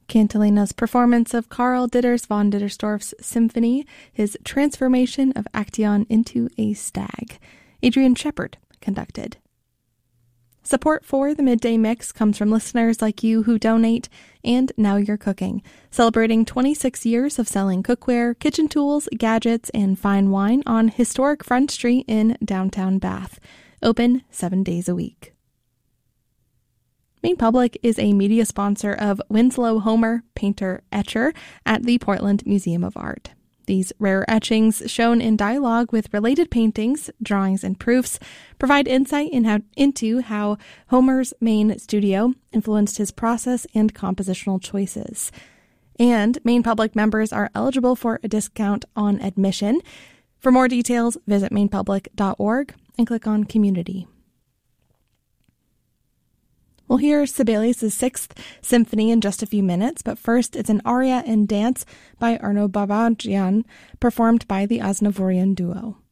Cantilina's performance of Karl Ditters von Dittersdorf's symphony, his transformation of Actaeon into a stag. Adrian Shepard conducted. Support for the Midday Mix comes from listeners like you who donate, and Now You're Cooking, celebrating 26 years of selling cookware, kitchen tools, gadgets, and fine wine on historic Front Street in downtown Bath. Open 7 days a week. Maine Public is a media sponsor of Winslow Homer, painter, etcher at the Portland Museum of Art. These rare etchings, shown in dialogue with related paintings, drawings, and proofs, provide insight into how Homer's Maine studio influenced his process and compositional choices. And Maine Public members are eligible for a discount on admission. For more details, visit mainepublic.org and click on Community. We'll hear Sibelius' Sixth Symphony in just a few minutes, but first it's an aria and dance by Arno Babajian, performed by the Aznavourian Duo.